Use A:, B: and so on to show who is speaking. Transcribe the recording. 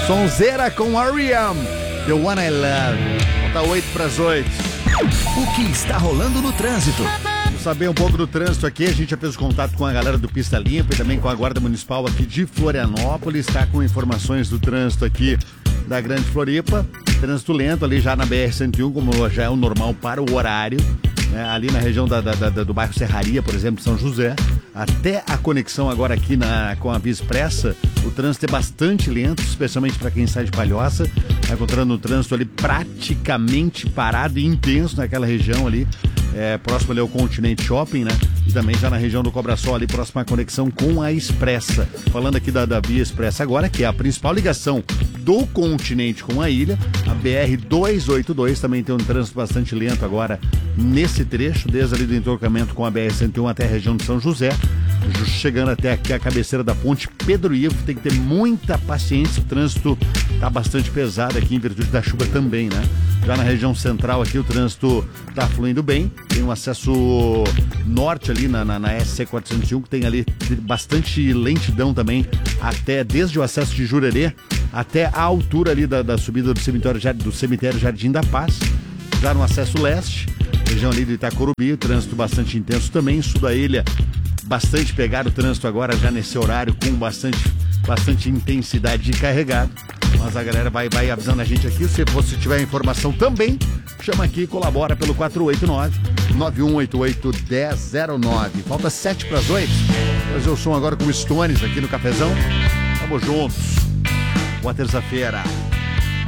A: Sonzeira com R.E.M. The One I Love. Falta 8 para as 8.
B: O que está rolando no trânsito?
A: Vamos saber um pouco do trânsito aqui. A gente já fez contato com a galera do Pista Limpa e também com a Guarda Municipal aqui de Florianópolis. Está com informações do trânsito aqui da Grande Floripa. Trânsito lento ali já na BR-101, como já é o normal para o horário. Ali na região do bairro Serraria, por exemplo, São José, até a conexão agora aqui com a Via Expressa, o trânsito é bastante lento, especialmente para quem sai de Palhoça, tá encontrando o trânsito ali praticamente parado e intenso naquela região ali, próximo ali ao Continente Shopping, né? E também já na região do Cobrasol ali, próxima à conexão com a Expressa. Falando aqui da Via Expressa agora, que é a principal ligação do continente com a ilha, a BR-282 também tem um trânsito bastante lento agora nesse trecho, desde ali do entroncamento com a BR-101 até a região de São José, chegando até aqui a cabeceira da ponte Pedro Ivo. Tem que ter muita paciência, o trânsito está bastante pesado aqui em virtude da chuva também, né? Já na região central aqui o trânsito está fluindo bem, tem um acesso norte ali na SC401, que tem ali bastante lentidão também, até desde o acesso de Jurerê até a altura ali da subida do cemitério Jardim da Paz. Já no acesso leste, região ali do Itacorubi, o trânsito bastante intenso também. Sul da ilha, bastante pegado o trânsito agora já nesse horário, com bastante intensidade de carregado. Mas a galera vai avisando a gente aqui. Se você tiver informação também, chama aqui e colabora pelo 489-9188-1009. Falta 7 para as 8. Fazer o som agora com o Stones aqui no Cafezão. Tamo juntos. Boa terça-feira.